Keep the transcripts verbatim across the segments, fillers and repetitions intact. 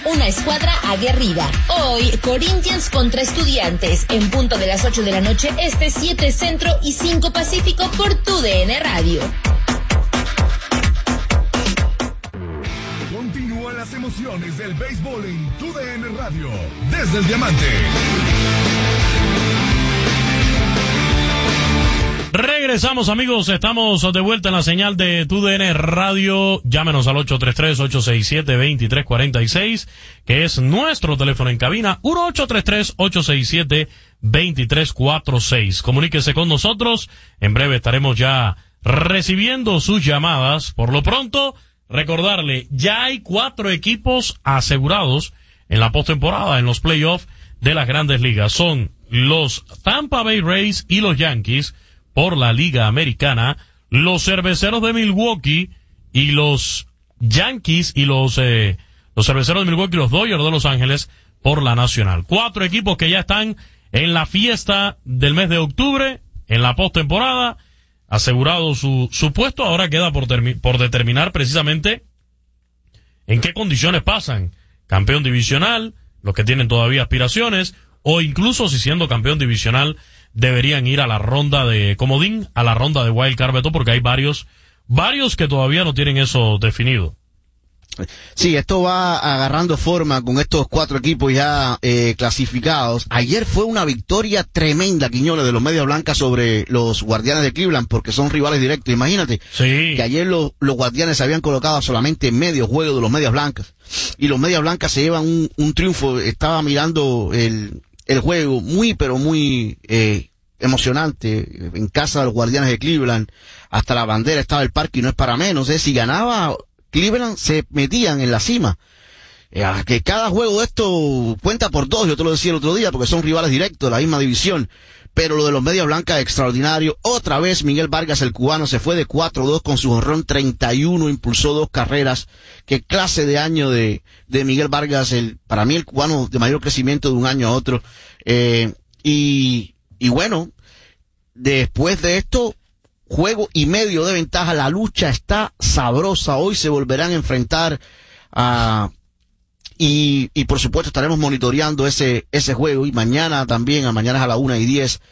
Una escuadra aguerrida. Hoy, Corinthians contra Estudiantes, en punto de las ocho de la noche, este siete Centro y cinco Pacífico por tu D N Radio. Continúan las emociones del béisbol en tu D N Radio, desde el Diamante. Regresamos, amigos, estamos de vuelta en la señal de tu D N Radio. Llámenos al ocho tres tres, ocho seis siete, dos tres cuatro seis, que es nuestro teléfono en cabina, uno ocho tres tres, ocho seis siete, dos tres cuatro seis. Comuníquese con nosotros, en breve estaremos ya recibiendo sus llamadas. Por lo pronto, recordarle, ya hay cuatro equipos asegurados en la postemporada, en los playoffs de las Grandes Ligas. Son los Tampa Bay Rays y los Yankees por la Liga Americana, los Cerveceros de Milwaukee y los Yankees y los eh, los Cerveceros de Milwaukee y los Dodgers de Los Ángeles por la Nacional. Cuatro equipos que ya están en la fiesta del mes de octubre, en la postemporada, asegurado su, su puesto. Ahora queda por, termi- por determinar precisamente en qué condiciones pasan. Campeón divisional, los que tienen todavía aspiraciones, o incluso si siendo campeón divisional deberían ir a la ronda de comodín, a la ronda de wild card, Beto, porque hay varios, varios que todavía no tienen eso definido. Sí, esto va agarrando forma con estos cuatro equipos ya eh, clasificados. Ayer fue una victoria tremenda, Quiñones, de los Medias Blancas sobre los Guardianes de Cleveland, porque son rivales directos. Imagínate sí. que ayer los, los Guardianes se habían colocado solamente en medio juego de los Medias Blancas, y los Medias Blancas se llevan un, un triunfo. Estaba mirando el, el juego muy, pero muy eh, emocionante en casa de los Guardianes de Cleveland. Hasta la bandera estaba el parque y no es para menos. ¿eh? Si ganaba Cleveland, se metían en la cima. Eh, que cada juego de esto cuenta por dos, yo te lo decía el otro día, porque son rivales directos de la misma división. Pero lo de los Medias Blancas, extraordinario. Otra vez Miguel Vargas, el cubano, se fue de cuatro dos con su jonrón treinta y uno, impulsó dos carreras. Qué clase de año de, de Miguel Vargas, el, para mí el cubano de mayor crecimiento de un año a otro. Eh, y, y bueno, después de esto, juego y medio de ventaja, la lucha está sabrosa. Hoy se volverán a enfrentar a, y, y por supuesto estaremos monitoreando ese, ese juego, y mañana también, a mañana a la una y diez,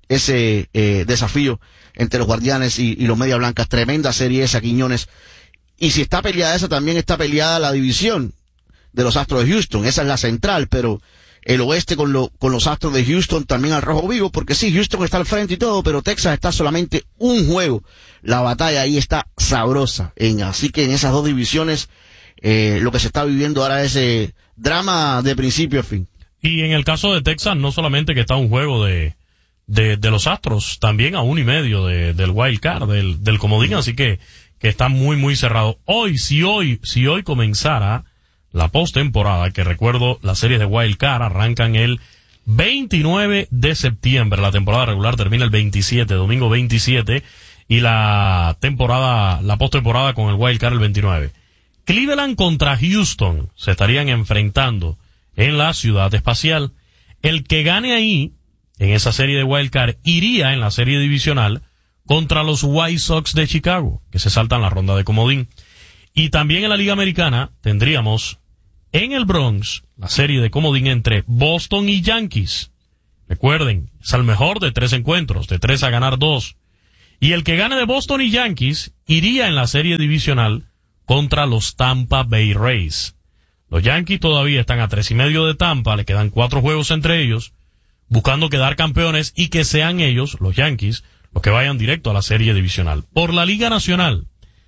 ese, eh, desafío entre los Guardianes y, y los Medias Blancas. Tremenda serie esa, Quiñones. Y si está peleada esa, también está peleada la división de los Astros de Houston. Esa es la central, pero el oeste con, lo, con los Astros de Houston también al rojo vivo, porque sí, Houston está al frente y todo, pero Texas está solamente un juego. La batalla ahí está sabrosa. En, así que en esas dos divisiones, eh, lo que se está viviendo ahora es eh, drama de principio a fin. Y en el caso de Texas, no solamente que está un juego de, de, de los Astros, también a uno y medio de, del wild card, del, del comodín, así que, que está muy, muy cerrado. Hoy, si hoy, si hoy comenzara la postemporada, que recuerdo, las series de Wild Card arrancan el veintinueve de septiembre. La temporada regular termina el veintisiete, domingo veintisiete, y la temporada, la postemporada con el Wild Card el veintinueve. Cleveland contra Houston se estarían enfrentando en la Ciudad Espacial. El que gane ahí, en esa serie de Wild Card, iría en la serie divisional contra los White Sox de Chicago, que se saltan la ronda de comodín. Y también en la Liga Americana tendríamos en el Bronx la serie de comodín entre Boston y Yankees. Recuerden, es al mejor de tres encuentros, de tres a ganar dos. Y el que gane de Boston y Yankees iría en la serie divisional contra los Tampa Bay Rays. Los Yankees todavía están a tres y medio de Tampa, le quedan cuatro juegos entre ellos, buscando quedar campeones y que sean ellos, los Yankees, los que vayan directo a la serie divisional. Por la Liga Nacional,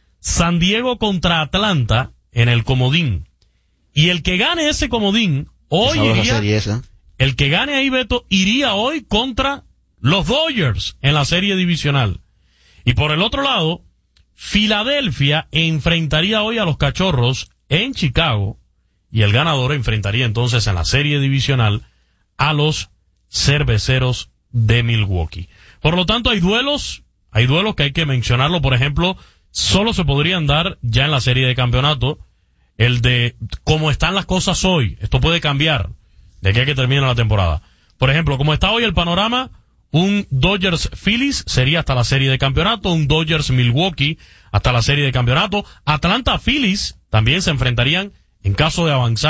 San Diego contra Atlanta en el comodín. Y el que gane ese comodín, hoy iría, el que gane ahí, Beto, iría hoy contra los Dodgers en la serie divisional. Y por el otro lado, Filadelfia enfrentaría hoy a los Cachorros en Chicago, y el ganador enfrentaría entonces en la serie divisional a los Cerveceros de Milwaukee. Por lo tanto, hay duelos, hay duelos que hay que mencionarlo. Por ejemplo, solo se podrían dar ya en la serie de campeonato el de cómo están las cosas hoy. Esto puede cambiar de aquí a que termine la temporada. Por ejemplo, como está hoy el panorama, un Dodgers Phillies sería hasta la serie de campeonato, un Dodgers Milwaukee hasta la serie de campeonato. Atlanta Phillies también se enfrentarían, en caso de avanzar,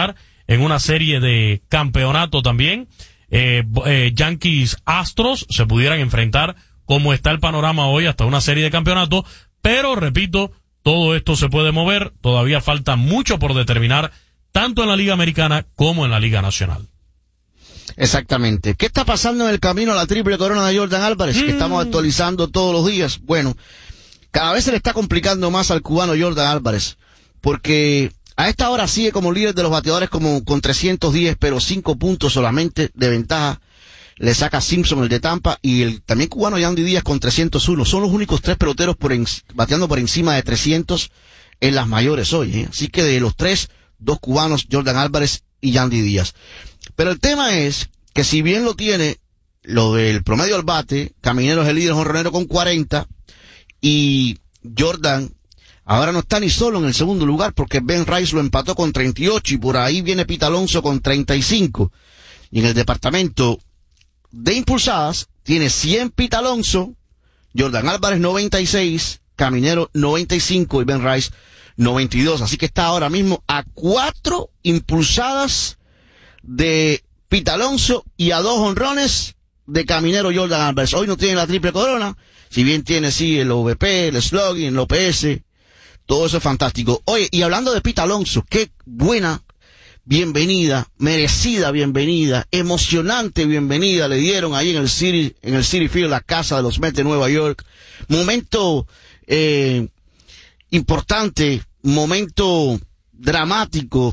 en una serie de campeonato también. Eh, eh, Yankees Astros se pudieran enfrentar, como está el panorama hoy, hasta una serie de campeonatos, pero repito, todo esto se puede mover, todavía falta mucho por determinar, tanto en la Liga Americana como en la Liga Nacional. Exactamente. ¿Qué está pasando en el camino a la triple corona de Jordan Álvarez? Mm. Que estamos actualizando todos los días. Bueno, cada vez se le está complicando más al cubano Jordan Álvarez, porque a esta hora sigue como líder de los bateadores como con trescientos diez, pero cinco puntos solamente de ventaja le saca Simpson, el de Tampa, y el también cubano Yandy Díaz con trescientos uno. Son los únicos tres peloteros por en, bateando por encima de trescientos en las mayores hoy, ¿eh? Así que de los tres, dos cubanos, Jordan Álvarez y Yandy Díaz. Pero el tema es que si bien lo tiene lo del promedio al bate, Caminero es el líder jonronero con cuarenta, y Jordan ahora no está ni solo en el segundo lugar porque Ben Rice lo empató con treinta y ocho y por ahí viene Pete Alonso con treinta y cinco. Y en el departamento de impulsadas tiene cien Pete Alonso, Jordan Álvarez noventa y seis, Caminero noventa y cinco y Ben Rice noventa y dos. Así que está ahora mismo a cuatro impulsadas de Pete Alonso y a dos honrones de Caminero Jordan Álvarez. Hoy no tiene la triple corona, si bien tiene sí el O V P, el slugging, el O P S, todo eso es fantástico. Oye, y hablando de Pete Alonso, qué buena bienvenida, merecida bienvenida, emocionante bienvenida le dieron ahí en el City, en el Citi Field, la casa de los Mets de Nueva York. Momento eh, importante, momento dramático.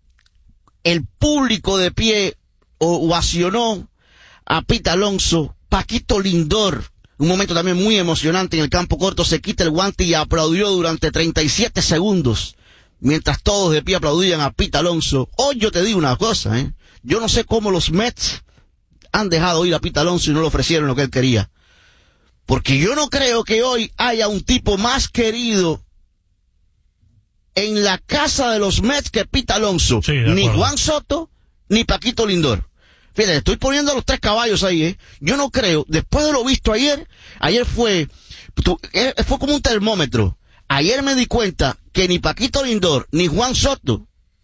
El público de pie ovacionó a Pete Alonso. Paquito Lindor, un momento también muy emocionante en el campo corto, se quita el guante y aplaudió durante treinta y siete segundos, mientras todos de pie aplaudían a Pete Alonso. Hoy yo te digo una cosa, ¿eh? Yo no sé cómo los Mets han dejado ir a Pete Alonso y no le ofrecieron lo que él quería. Porque yo no creo que hoy haya un tipo más querido en la casa de los Mets que Pete Alonso. Sí, ni Juan Soto, ni Paquito Lindor. Fíjate, estoy poniendo a los tres caballos ahí, ¿eh? Yo no creo, después de lo visto ayer, ayer fue, fue como un termómetro. Ayer me di cuenta que ni Paquito Lindor, ni Juan Soto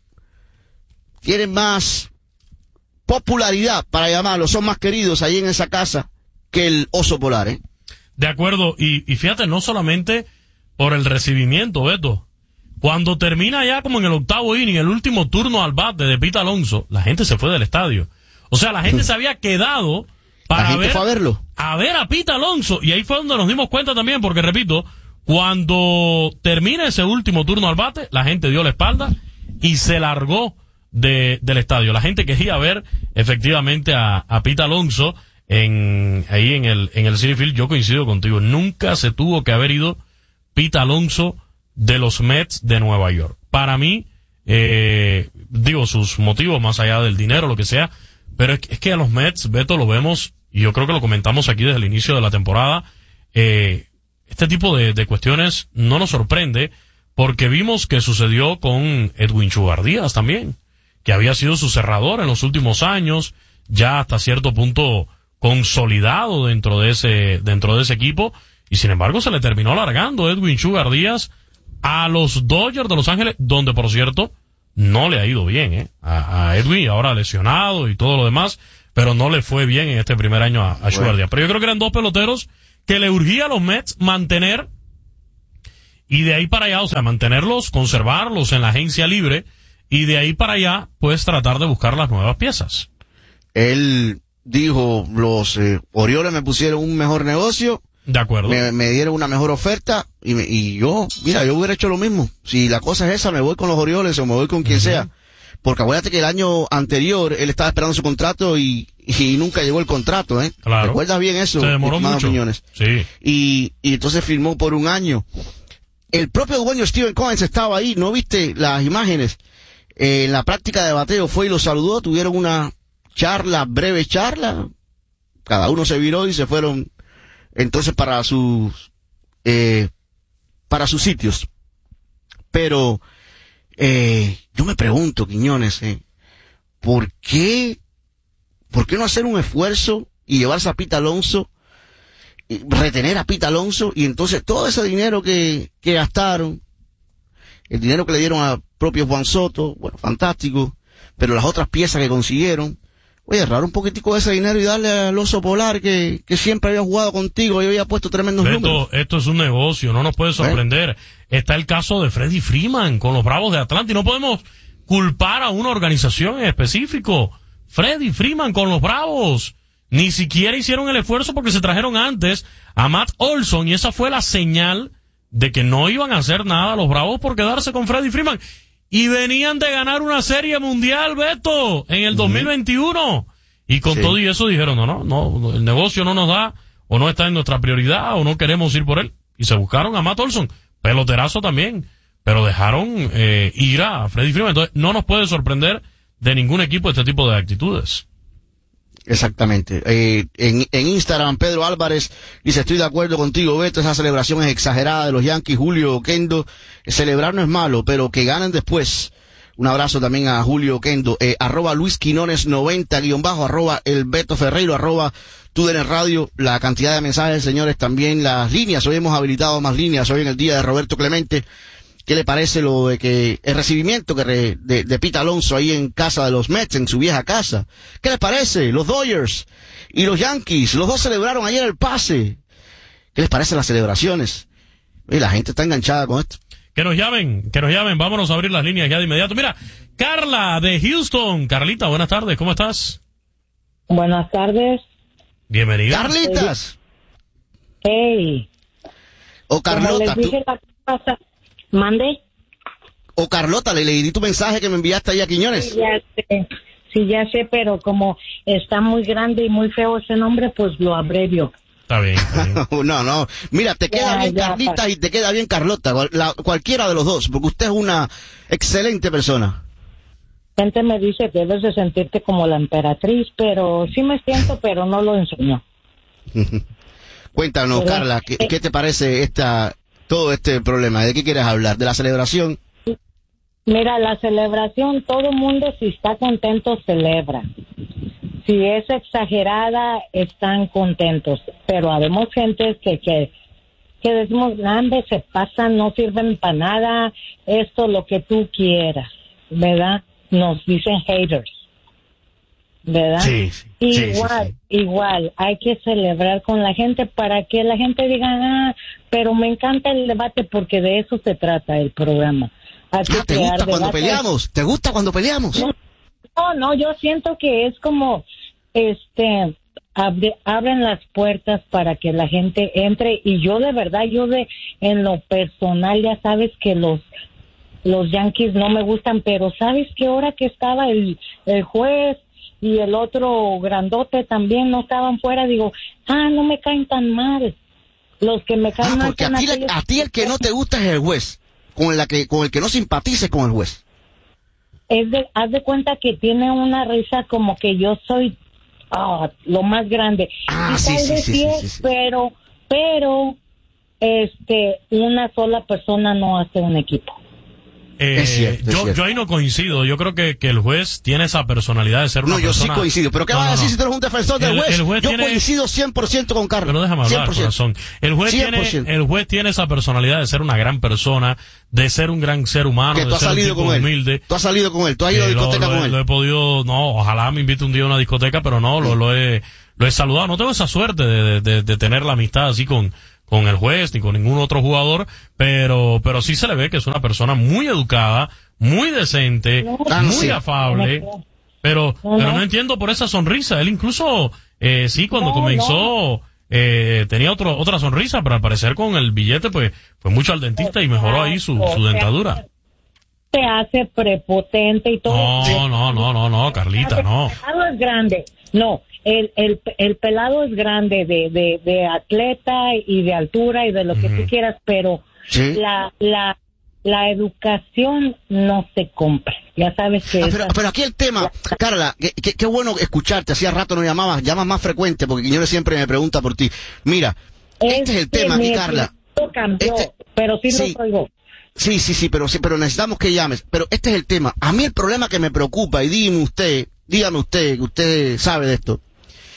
tienen más popularidad, para llamarlo, son más queridos ahí en esa casa que el oso polar, ¿eh? De acuerdo, y, y fíjate, no solamente por el recibimiento, Beto. Cuando termina ya como en el octavo inning, el último turno al bate de Pete Alonso, la gente se fue del estadio. O sea, la gente se había quedado para ver, fue a verlo. a ver a Pete Alonso. Y ahí fue donde nos dimos cuenta también, porque repito, cuando termina ese último turno al bate, la gente dio la espalda y se largó de, del estadio. La gente quería ver efectivamente a, a Pete Alonso en, ahí en el, en el Citi Field. Yo coincido contigo. Nunca se tuvo que haber ido Pete Alonso de los Mets de Nueva York. Para mí, eh, digo, sus motivos más allá del dinero, lo que sea, pero es que, es que a los Mets, Beto, lo vemos, y yo creo que lo comentamos aquí desde el inicio de la temporada, eh, este tipo de, de cuestiones no nos sorprende, porque vimos que sucedió con Edwin Sugar Díaz también, que había sido su cerrador en los últimos años, ya hasta cierto punto consolidado dentro de ese, dentro de ese equipo, y sin embargo se le terminó largando Edwin Sugar Díaz a los Dodgers de Los Ángeles, donde por cierto no le ha ido bien, ¿eh? A, a Edwin, ahora lesionado y todo lo demás, pero no le fue bien en este primer año a, a Sugar bueno. Díaz. Pero yo creo que eran dos peloteros que le urgía a los Mets mantener, y de ahí para allá, o sea, mantenerlos, conservarlos en la agencia libre, y de ahí para allá, pues tratar de buscar las nuevas piezas. Él dijo, los eh, Orioles me pusieron un mejor negocio. De acuerdo. Me, me dieron una mejor oferta y, me, y yo, mira, yo hubiera hecho lo mismo. Si la cosa es esa, me voy con los Orioles o me voy con quien uh-huh. sea. Porque acuérdate que el año anterior él estaba esperando su contrato y, y nunca llegó el contrato, ¿eh? Claro. ¿Recuerdas bien eso? Se demoró mucho. Opiniones. Sí. Y, y entonces firmó por un año. El propio dueño Steven Cohen estaba ahí, ¿no viste las imágenes? Eh, en la práctica de bateo fue y lo saludó, tuvieron una charla, breve charla. Cada uno se viró y se fueron entonces para sus eh, para sus sitios. Pero eh, yo me pregunto, Quiñones, eh, ¿por qué por qué no hacer un esfuerzo y llevarse a Pete Alonso, y retener a Pete Alonso, y entonces todo ese dinero que, que gastaron, el dinero que le dieron a propio Juan Soto, bueno, fantástico, pero las otras piezas que consiguieron, oye, ahorrar un poquitico de ese dinero y darle al oso polar que, que siempre había jugado contigo y había puesto tremendos Beto, números. Esto es un negocio, no nos puede sorprender. ¿Eh? Está el caso de Freddie Freeman con los Bravos de Atlanta y no podemos culpar a una organización en específico. Freddie Freeman con los Bravos. Ni siquiera hicieron el esfuerzo porque se trajeron antes a Matt Olson y esa fue la señal de que no iban a hacer nada los Bravos por quedarse con Freddie Freeman. Y venían de ganar una serie mundial, Beto, en el dos mil veintiuno. Y con sí. todo y eso dijeron, no, no, no, el negocio no nos da, o no está en nuestra prioridad, o no queremos ir por él. Y se buscaron a Matt Olson, peloterazo también, pero dejaron eh, ir a Freddie Freeman. Entonces, no nos puede sorprender de ningún equipo este tipo de actitudes. Exactamente. Eh, en, en Instagram, Pedro Álvarez dice, estoy de acuerdo contigo, Beto, esa celebración es exagerada de los Yankees, Julio Oquendo. Celebrar no es malo, pero que ganen después. Un abrazo también a Julio Oquendo, eh, arroba Luis Quinones noventa, guión bajo, arroba el Beto Ferreiro, arroba T U D N Radio. La cantidad de mensajes, señores, también las líneas. Hoy hemos habilitado más líneas, hoy en el día de Roberto Clemente. ¿Qué le parece lo de que el recibimiento que re, de, de Pete Alonso ahí en casa de los Mets, en su vieja casa? ¿Qué les parece? Los Dodgers y los Yankees, los dos celebraron ayer el pase. ¿Qué les parece las celebraciones? Y la gente está enganchada con esto. Que nos llamen, que nos llamen. Vámonos a abrir las líneas ya de inmediato. Mira, Carla de Houston. Carlita, buenas tardes. ¿Cómo estás? Buenas tardes. Bienvenida. Carlitas. Hey. O Carlota. Como les dije la casa, mande. O Carlota, le leí tu mensaje que me enviaste ahí a Quiñones. Sí, ya sé, sí, ya sé, pero como está muy grande y muy feo ese nombre, pues lo abrevio. Está bien, está bien. No, no. Mira, te queda Ya, bien ya, Carlita pa- y te queda bien Carlota. Cual- la- cualquiera de los dos, porque usted es una excelente persona. Gente me dice que debes de sentirte como la emperatriz, pero sí me siento, pero no lo enseño. Cuéntanos, ¿Verdad? Carla, ¿qué, qué te parece esta todo este problema? ¿De qué quieres hablar? ¿De la celebración? Mira, la celebración, todo mundo si está contento celebra. Si es exagerada, están contentos. Pero habemos gente que, que, que decimos, "Ande, se pasan, no sirven para nada, esto, lo que tú quieras", ¿verdad? Nos dicen haters, ¿verdad? Sí, sí, Igual, sí, sí, sí. igual, hay que celebrar con la gente para que la gente diga, ah, pero me encanta el debate porque de eso se trata el programa. Hay que Ah, ¿te crear gusta cuando debates. peleamos? ¿Te gusta cuando peleamos? No, no, no, yo siento que es como, este, abre- abren las puertas para que la gente entre y yo de verdad, yo de, en lo personal, ya sabes que los, los Yankees no me gustan, pero sabes que ahora que estaba el, el juez y el otro grandote también no estaban fuera, digo, ah, no me caen tan mal. Los que me caen Ah, mal porque a son ti, la- aquellos- a ti el que no te gusta es el juez, con, la que, con el que no simpatices con el juez. es de, haz de cuenta que tiene una risa como que yo soy ah, lo más grande. Ah, y sí, tal sí, vez sí, sí sí, es, sí, sí. pero, pero, este, una sola persona no hace un equipo. Eh, Es cierto, es yo, cierto. yo ahí no coincido. Yo creo que, que el juez tiene esa personalidad de ser una No, yo persona... sí coincido. ¿Pero qué No, vas a no, decir no. si tú eres un defensor del El- juez? el juez Yo tiene- coincido cien por ciento con Carlos. Pero déjame hablar, cien por ciento. corazón. El juez, cien por tiene, ciento. el juez tiene esa personalidad de ser una gran persona, de ser un gran ser humano, Que de tú has ser un salido tipo con él. humilde. Tú has salido con él. Tú has ido a Eh, lo, discoteca lo con he, él. lo he podido, no, ojalá me invite un día a una discoteca, pero no, lo, lo he, lo he saludado. No tengo esa suerte de, de, de tener la amistad así con, con el juez ni con ningún otro jugador, pero, pero sí se le ve que es una persona muy educada, muy decente, No, muy sí. afable, No, pero, no, pero no. no entiendo por esa sonrisa. Él incluso, eh, sí, cuando No, comenzó, eh, tenía otro, otra sonrisa, pero al parecer con el billete, pues, fue mucho al dentista y mejoró ahí su, su dentadura. Se hace prepotente y todo. No, no, no, no, no, Carlita, no. El pelado es grande. No, el, el, el pelado es grande de, de, de atleta y de altura y de lo que Ujú. tú quieras, pero Sí. la, la, la educación no se compra. Ya sabes que Ah, esa- pero, pero aquí el tema, Carla, qué, qué, qué bueno escucharte. Hacía rato no llamabas, llamas más frecuente porque Quiñones siempre me pregunta por ti. Mira, este es el que tema aquí, mi Carla. estilo cambió, Este- pero sí, sí. lo oigo. Sí, sí, sí, pero sí, pero necesitamos que llames. Pero este es el tema. A mí el problema que me preocupa, y dígame usted, dígame usted, que usted sabe de esto.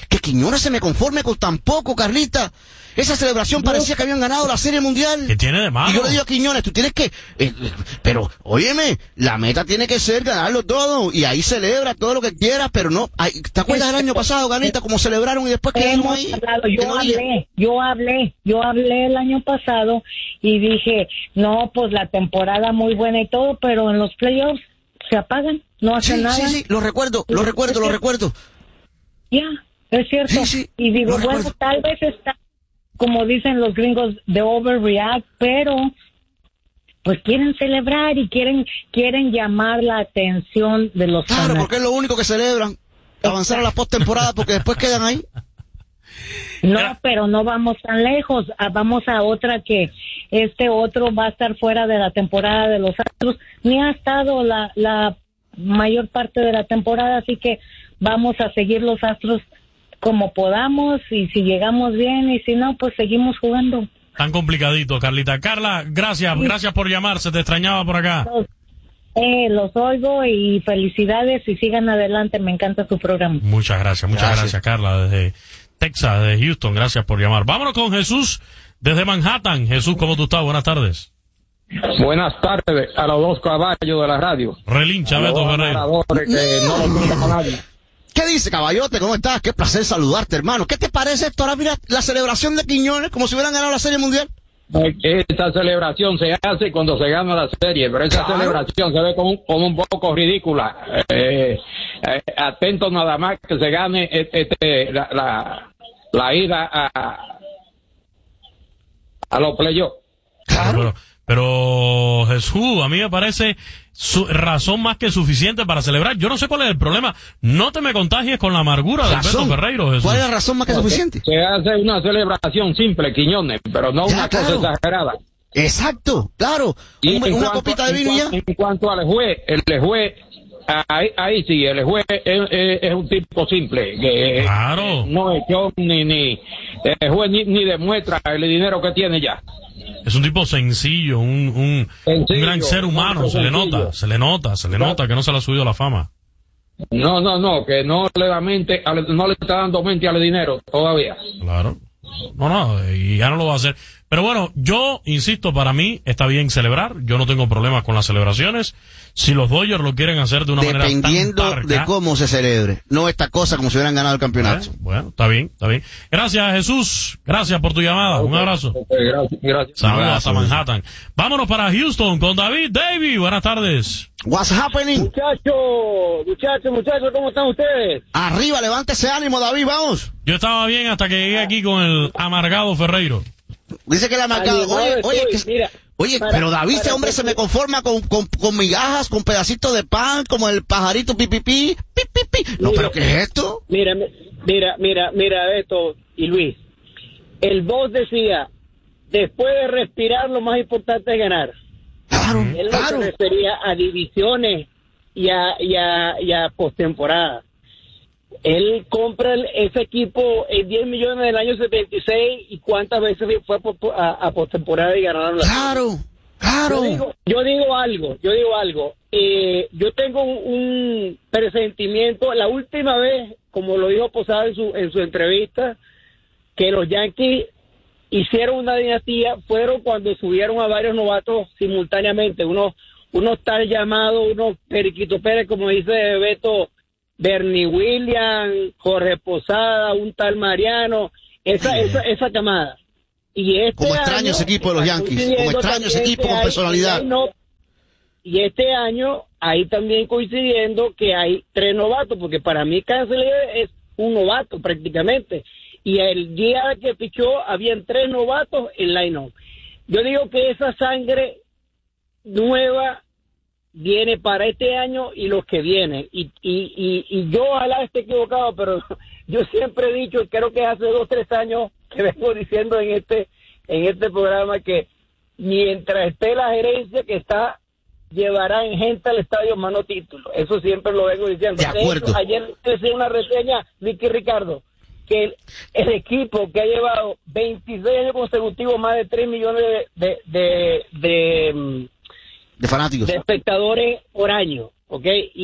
que Quiñones se me conforme con tan poco, Carlita. Esa celebración no. parecía que habían ganado la Serie Mundial. ¿Qué tiene de malo? Y yo le digo a Quiñones, tú tienes que... Eh, eh, pero, óyeme, la meta tiene que ser ganarlo todo, y ahí celebra todo lo que quieras, pero no... Ay, ¿te acuerdas del año pasado, Carlita, cómo celebraron y después quedamos ahí? Hablado, yo hablé, yo hablé, yo hablé el año pasado y dije, no, pues la temporada muy buena y todo, pero en los playoffs se apagan, no hacen sí, nada. Sí, sí, lo recuerdo, lo recuerdo, lo recuerdo. Ya, es cierto. Sí, sí, y digo, bueno, recuerdo. tal vez está, como dicen los gringos, de overreact, pero pues quieren celebrar y quieren quieren llamar la atención de los Claro, fanáticos. porque es lo único que celebran, avanzar a la postemporada, porque después quedan ahí. No, pero no vamos tan lejos, ah, vamos a otra que este otro va a estar fuera de la temporada de los Astros, ni ha estado la, la mayor parte de la temporada, así que vamos a seguir los Astros como podamos, y si llegamos bien, y si no, pues seguimos jugando. Tan complicadito, Carlita. Carla, gracias, sí. gracias por llamar, se te extrañaba por acá. Los, eh, los oigo y felicidades y sigan adelante, me encanta su programa. Muchas gracias, muchas gracias, gracias Carla, desde Texas, desde Houston, gracias por llamar. Vámonos con Jesús, desde Manhattan. Jesús, ¿cómo tú estás? Buenas tardes. Buenas tardes a los dos caballos de la radio. Relincha, Beto Ferreiro. Que no lo toca a nadie. ¿Qué dice, caballote? ¿Cómo estás? Qué placer saludarte, hermano. ¿Qué te parece esto? Ahora mira la celebración de Quiñones, como si hubieran ganado la Serie Mundial. Esta celebración se hace cuando se gana la serie, pero esa claro. celebración se ve como un, como un poco ridícula. Eh, eh, atento nada más que se gane este, la, la, la ida a, a los playoffs. Claro. Pero, pero Jesús, a mí me parece su, razón más que suficiente para celebrar. Yo no sé cuál es el problema. No te me contagies con la amargura del Beto Ferreiro, Jesús. ¿Cuál es la razón más que no, suficiente? Se hace una celebración simple, Quiñones, pero no ya, una claro. cosa exagerada. Exacto, claro. Y un, una cuanto, copita de vino ya. En cuanto al juez, el juez, ahí, ahí sí, el juez es, es, es un tipo simple. Que claro. No es yo ni, ni, el juez ni, ni demuestra el dinero que tiene ya. Es un tipo sencillo, un, un, sencillo, un gran ser humano, se sencillo. le nota, se le nota, se le claro. nota que no se le ha subido la fama. No, no, no, que no le da mente, no le está dando mente al dinero todavía. Claro. No, no, y ya no lo va a hacer. Pero bueno, yo insisto, para mí está bien celebrar, yo no tengo problemas con las celebraciones. Si los Dodgers lo quieren hacer de una manera tan dependiendo de cómo se celebre, no esta cosa como si hubieran ganado el campeonato. Bueno, bueno, está bien, está bien. Gracias, Jesús, gracias por tu llamada, okay. Un abrazo. Okay, gracias, gracias. Saludos hasta Manhattan. Vámonos para Houston con David. David, buenas tardes. What's happening? Muchachos, muchachos, muchachos, ¿cómo están ustedes? Arriba, levántese ánimo, David, vamos. Yo estaba bien hasta que llegué aquí con el amargado Ferreiro. Dice que el amargado, oye, oye, que, mira, oye, para, pero David, ese hombre se me conforma con, con, con migajas, con pedacitos de pan, como el pajarito pipipi, pi, pi, pi. No, mira, pero ¿qué es esto? Mira, mira, mira, mira esto, y Luis, el boss decía, después de respirar, lo más importante es ganar. Claro, Él claro. no se refería a divisiones y a, y a, y a postemporada. Él compra el, ese equipo en diez millones del año setenta y seis, y cuántas veces fue a, a, a postemporada y ganaron la Claro, serie. Claro. Yo digo, yo digo algo, yo digo algo. Eh, yo tengo un, un presentimiento, la última vez, como lo dijo Posada en su, en su entrevista, que los Yankees hicieron una dinastía, fueron cuando subieron a varios novatos simultáneamente, unos, unos tal llamados, unos Periquito Pérez, como dice Beto, Bernie Williams, Jorge Posada, un tal Mariano, esa, sí. esa, esa camada. Y este como extraño año, ese equipo de los Yankees, como extraño ese equipo este con personalidad. No, y este año, ahí también coincidiendo que hay tres novatos, porque para mí Canseller es un novato prácticamente. Y el día que pichó, habían tres novatos en line-up. Yo digo que esa sangre nueva viene para este año y los que vienen. Y, y, y, y yo ojalá esté equivocado, pero yo siempre he dicho, y creo que hace dos, tres años que vengo diciendo en este, en este programa, que mientras esté la gerencia que está, llevarán gente al estadio mano título. Eso siempre lo vengo diciendo. De acuerdo. De hecho, ayer hice una reseña, Vicky Ricardo, que el, el equipo que ha llevado veintiséis años consecutivos más de tres millones de, de, de, de, de fanáticos, de espectadores por año, ¿ok?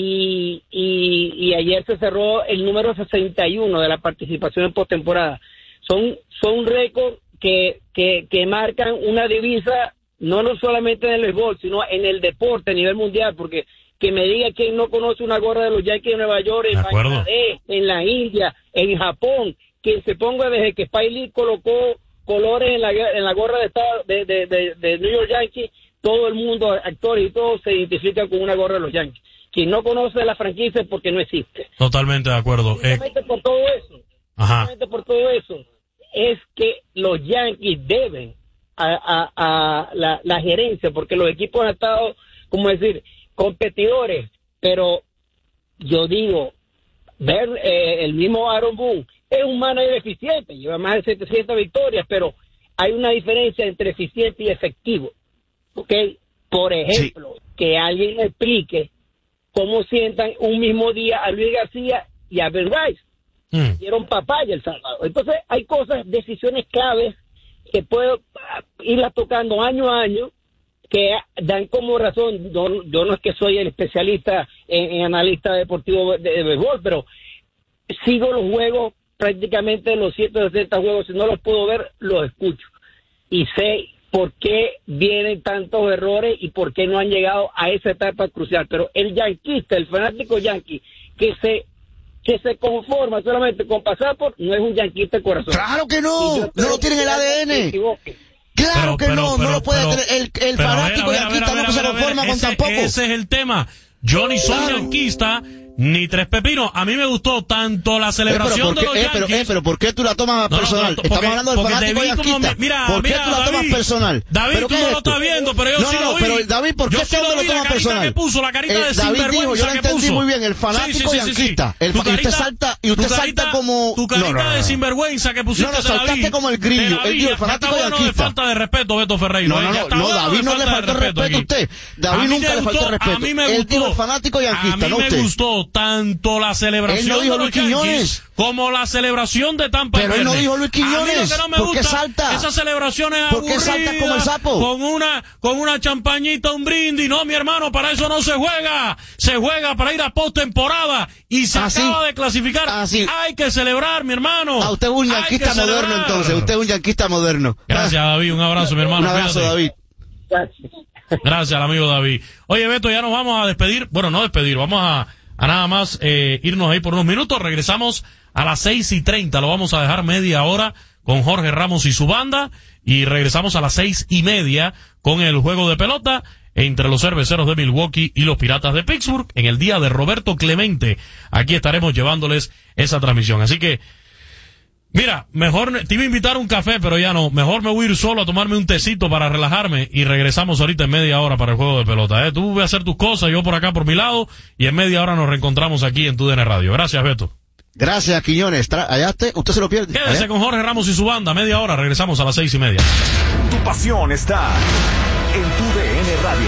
Y, y, y ayer se cerró el número sesenta y uno de la participación en postemporada. Son, son récords que, que, que marcan una divisa, no, no solamente en el béisbol, sino en el deporte a nivel mundial, porque que me diga quién no conoce una gorra de los Yankees de Nueva York, en Bangladesh, en la India, en Japón, que se ponga desde que Spike Lee colocó colores en la, en la gorra de, de, de, de, de New York Yankees, todo el mundo, actores y todos se identifican con una gorra de los Yankees. Quien no conoce la franquicia es porque no existe. Totalmente de acuerdo. Solamente eh... por todo eso, Ajá. solamente por todo eso, es que los Yankees deben a, a, a la, la gerencia, porque los equipos han estado, como decir, competidores, pero yo digo, ver eh, el mismo Aaron Boone es un manager eficiente, lleva más de setecientas victorias, pero hay una diferencia entre eficiente y efectivo, ¿ok? Por ejemplo, sí. Que alguien explique cómo sientan un mismo día a Luis García y a Ben Rice. Mm. Dieron papaya el sábado. Entonces hay cosas, decisiones claves que puedo irlas tocando año a año, que dan como razón. Yo, yo no es que soy el especialista en, en analista deportivo de, de béisbol, pero sigo los juegos, prácticamente los ciento sesenta juegos, si no los puedo ver, los escucho. Y sé por qué vienen tantos errores y por qué no han llegado a esa etapa crucial. Pero el yanquista, el fanático yanqui, que se que se conforma solamente con pasar por, no es un yanquista de corazón. ¡Claro que no! ¡No lo tiene en el A D N! ¡Claro pero, que pero, no! Pero, no lo puede pero, tener. El, el pero, fanático ver, yanquista ver, ver, no ver, se conforma ver, con ese, tampoco. Ese es el tema. Yo ni soy claro. yanquista, ni tres pepinos. A mí me gustó tanto la celebración eh, pero, de los eh, pero, Yankees. eh, pero ¿por qué tú la tomas no, personal? No, no, Estamos porque, hablando del fanático yanquista. Me, mira, ¿Por qué mira, tú la David, tomas personal? David, tú no lo estás viendo, pero yo no, sí no, lo vi. Pero David, ¿por qué yo sí tú lo tomas personal? Que puso, la carita eh, de David dijo, yo lo entendí puso. muy bien, el fanático sí, sí, sí, yanquista. Sí, sí. El fa carita, y usted salta, y usted carita, salta como... Tu carita no, no, no. de sinvergüenza que pusiste No, no, saltaste como el grillo. Él dijo, el fanático yanquista. No, falta de respeto, Beto Ferreira. No, no, no, no, David no le faltó respeto a usted. David nunca le faltó respeto. Él dijo el fanático yanquista, no usted. A mí me gustó tanto la celebración él no dijo de los Luis Quiñones. Como la celebración de Tampa. Pero él no dijo Luis Quiñones. A mí lo que no me ¿Por gusta, qué salta? Esas celebraciones ¿Por qué salta como el sapo? Con una, con una champañita, un brindis. No, mi hermano, para eso no se juega. Se juega para ir a postemporada y se ¿Ah, acaba sí? de clasificar. ¿Ah, sí? Hay que celebrar, mi hermano. Ah, usted es un yanquista moderno, entonces. Usted es un yanquista moderno. Gracias, David. Un abrazo, mi hermano. Un abrazo, Cuídate. David. Gracias. Gracias al amigo David. Oye, Beto, ya nos vamos a despedir. Bueno, no despedir, vamos a, a nada más eh, irnos ahí por unos minutos. Regresamos a las seis y treinta. Lo vamos a dejar media hora con Jorge Ramos y su banda. Y regresamos a las seis y media con el juego de pelota entre los Cerveceros de Milwaukee y los Piratas de Pittsburgh en el día de Roberto Clemente. Aquí estaremos llevándoles esa transmisión. Así que, mira, mejor te iba a invitar a un café, pero ya no. Mejor me voy a ir solo a tomarme un tecito para relajarme y regresamos ahorita en media hora para el juego de pelota. ¿eh? Tú voy a hacer tus cosas, yo por acá por mi lado, y en media hora nos reencontramos aquí en Tu D N Radio. Gracias, Beto. Gracias, Quiñones. Tra allá usted, usted se lo pierde. Quédese allá. con Jorge Ramos y su banda. Media hora, regresamos a las seis y media. Tu pasión está en Tu D N Radio.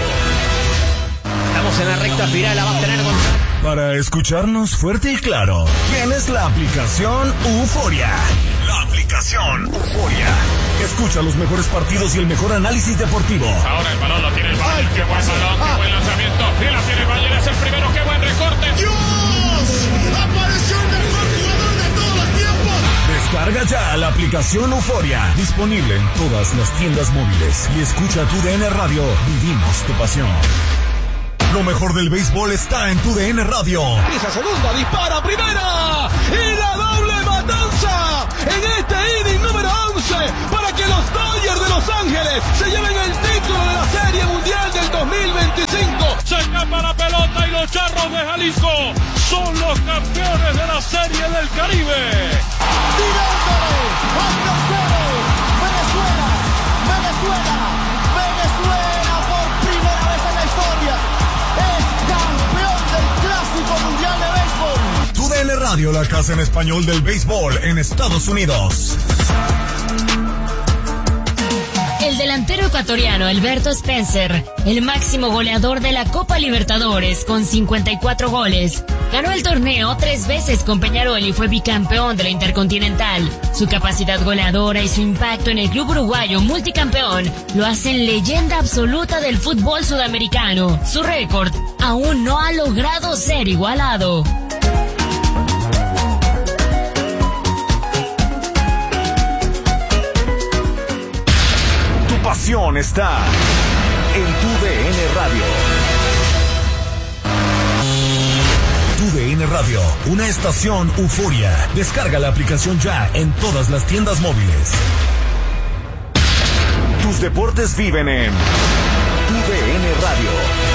Estamos en la recta final, la va a tener con... Para escucharnos fuerte y claro, tienes la aplicación Euforia. La aplicación Euforia. Escucha los mejores partidos y el mejor análisis deportivo. Ahora el balón lo tiene el Bayern. Qué buen balón, qué buen lanzamiento. Y la tiene el Bayern, es el primero. Qué buen recorte. ¡Dios! ¡Apareció el mejor jugador de todos los tiempos! Descarga ya la aplicación Euforia. Disponible en todas las tiendas móviles. Y escucha Tu D N Radio. Vivimos tu pasión. Lo mejor del béisbol está en Tu D N Radio. Esa segunda, dispara primera y la doble matanza en este inning número once para que los Dodgers de Los Ángeles se lleven el título de la Serie Mundial del dos mil veinticinco. Se escapa la pelota y los Charros de Jalisco son los campeones de la Serie del Caribe. Tirándole al tercero, Venezuela, Venezuela, Venezuela por primera vez en la historia. Es campeón del Clásico Mundial de Béisbol. Tu D N Radio, la casa en español del béisbol en Estados Unidos. El delantero ecuatoriano Alberto Spencer, el máximo goleador de la Copa Libertadores con cincuenta y cuatro goles, ganó el torneo tres veces con Peñarol y fue bicampeón de la Intercontinental. Su capacidad goleadora y su impacto en el club uruguayo multicampeón lo hacen leyenda absoluta del fútbol sudamericano. Su récord aún no ha logrado ser igualado. Pasión está en tu D N Radio. Tu D N Radio, una estación euforia. Descarga la aplicación ya en todas las tiendas móviles. Tus deportes viven en Tu D N Radio.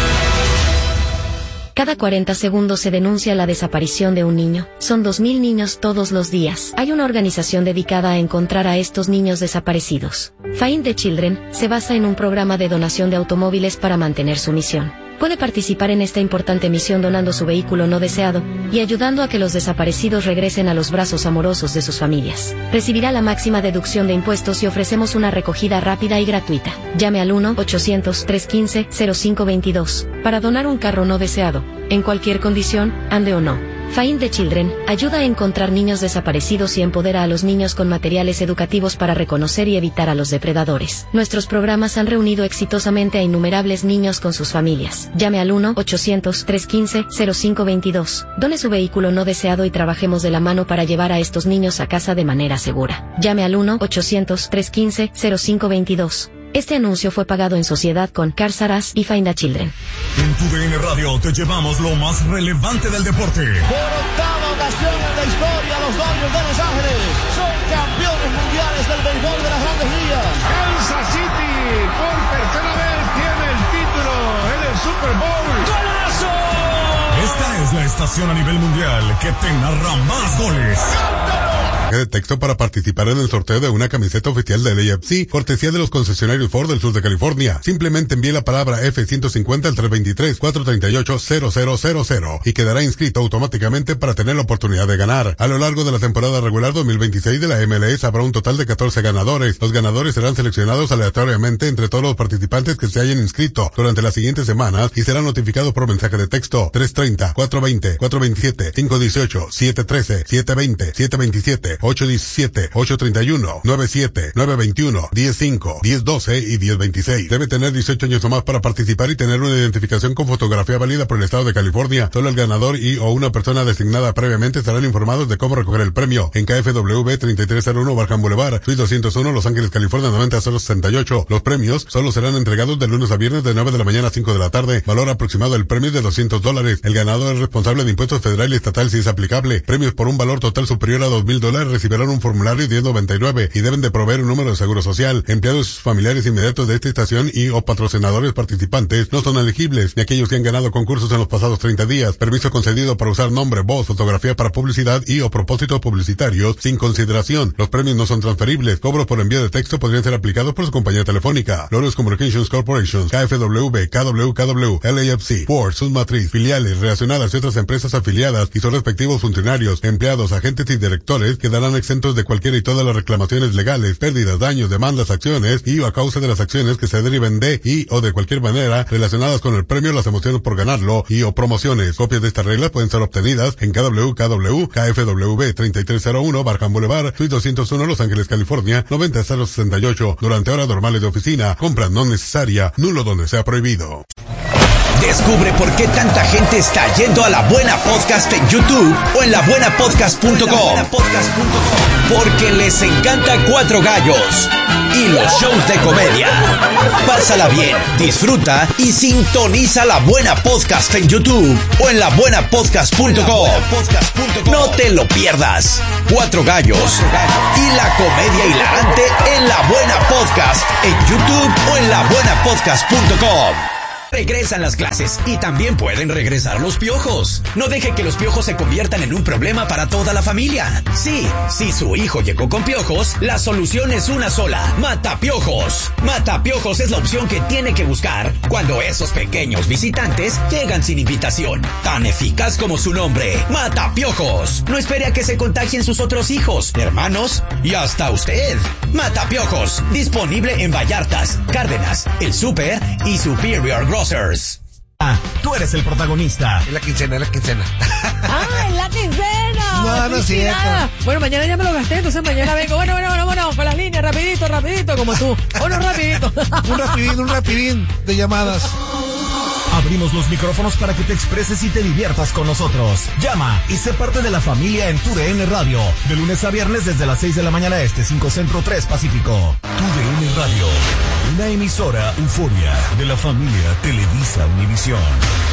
Cada cuarenta segundos se denuncia la desaparición de un niño. Son dos mil niños todos los días. Hay una organización dedicada a encontrar a estos niños desaparecidos. Find the Children se basa en un programa de donación de automóviles para mantener su misión. Puede participar en esta importante misión donando su vehículo no deseado y ayudando a que los desaparecidos regresen a los brazos amorosos de sus familias. Recibirá la máxima deducción de impuestos y ofrecemos una recogida rápida y gratuita. Llame al uno ochocientos, trescientos quince, cero cinco veintidós para donar un carro no deseado, en cualquier condición, ande o no. Find the Children ayuda a encontrar niños desaparecidos y empodera a los niños con materiales educativos para reconocer y evitar a los depredadores. Nuestros programas han reunido exitosamente a innumerables niños con sus familias. Llame al uno ochocientos, trescientos quince, cero cinco veintidós. Done su vehículo no deseado y trabajemos de la mano para llevar a estos niños a casa de manera segura. Llame al uno ochocientos, trescientos quince, cero cinco veintidós. Este anuncio fue pagado en sociedad con Cars R Us y Find a Children. En Tu D N Radio te llevamos lo más relevante del deporte. Por octava ocasión en la historia, los Dodgers de Los Ángeles son campeones mundiales del béisbol de las Grandes Ligas. Kansas City por tercera vez tiene el título en el Super Bowl. ¡Golazo! Esta es la estación a nivel mundial que te narra más goles. De texto para participar en el sorteo de una camiseta oficial del A F C, cortesía de los concesionarios Ford del sur de California. Simplemente envíe la palabra F ciento cincuenta al tres dos tres, cuatro tres ocho, cero cero cero cero y quedará inscrito automáticamente para tener la oportunidad de ganar. A lo largo de la temporada regular dos mil veintiséis de la M L S habrá un total de catorce ganadores. Los ganadores serán seleccionados aleatoriamente entre todos los participantes que se hayan inscrito durante las siguientes semanas y serán notificados por mensaje de texto tres treinta, cuatro veinte, cuatro veintisiete, cinco dieciocho, siete trece, siete veinte, siete veintisiete, ocho diecisiete, ocho treinta y uno, nueve siete, nueve veintiuno, diez cinco, diez doce y diez veintiséis. Debe tener dieciocho años o más para participar y tener una identificación con fotografía válida por el estado de California. Solo el ganador y o una persona designada previamente estarán informados de cómo recoger el premio. En K F W treinta y tres cero uno Barham Boulevard, Suite doscientos uno, Los Ángeles, California noventa cero sesenta y ocho. Los premios solo serán entregados de lunes a viernes de nueve de la mañana a cinco de la tarde. Valor aproximado del premio es de doscientos dólares. El ganador es responsable de impuestos federal y estatal si es aplicable. Premios por un valor total superior a dos mil dólares recibirán un formulario diez noventa y nueve y deben de proveer un número de seguro social. Empleados familiares inmediatos de esta estación y o patrocinadores participantes no son elegibles, ni aquellos que han ganado concursos en los pasados treinta días. Permiso concedido para usar nombre, voz, fotografía para publicidad y o propósitos publicitarios sin consideración. Los premios no son transferibles. Cobros por envío de texto podrían ser aplicados por su compañía telefónica. Loros Communications Corporation, K F W, K W K W, L A F C, Ford, sus matriz, filiales, relacionadas y otras empresas afiliadas y sus respectivos funcionarios, empleados, agentes y directores quedarán exentos de cualquiera y todas las reclamaciones legales, pérdidas, daños, demandas, acciones y o a causa de las acciones que se deriven de y o de cualquier manera relacionadas con el premio, las emociones por ganarlo y o promociones. Copias de estas reglas pueden ser obtenidas en K W K W, K F W treinta y tres cero uno Barham Boulevard, Suite doscientos uno, Los Ángeles, California noventa cero sesenta y ocho durante horas normales de oficina. Compra no necesaria, nulo donde sea prohibido. Descubre por qué tanta gente está yendo a La Buena Podcast en YouTube o en la buena podcast punto com. Porque les encanta Cuatro Gallos y los shows de comedia. Pásala bien, disfruta y sintoniza La Buena Podcast en YouTube o en la buena podcast punto com. No te lo pierdas. Cuatro Gallos y la comedia hilarante en La Buena Podcast en YouTube o en la buena podcast punto com. Regresan las clases y también pueden regresar los piojos. No deje que los piojos se conviertan en un problema para toda la familia. Sí, si su hijo llegó con piojos, la solución es una sola: Matapiojos. Matapiojos es la opción que tiene que buscar cuando esos pequeños visitantes llegan sin invitación. Tan eficaz como su nombre, Matapiojos. No espere a que se contagien sus otros hijos, hermanos y hasta usted. Matapiojos, disponible en Vallartas, Cárdenas, El Super y Superior Growth. Ah, tú eres el protagonista. Es la quincena, es la quincena. ¡Ah, es la quincena! No, no es cierto. Bueno, mañana ya me lo gasté, entonces mañana vengo. Bueno, bueno, bueno, bueno, con las líneas, rapidito, rapidito, como tú. Bueno, rapidito. Un rapidín, un rapidín de llamadas. Abrimos los micrófonos para que te expreses y te diviertas con nosotros. Llama y sé parte de la familia en Tu D N Radio. De lunes a viernes desde las seis de la mañana este, cinco Centro, tres Pacífico. Tu D N Radio. Una emisora Euforia de la familia Televisa Univisión.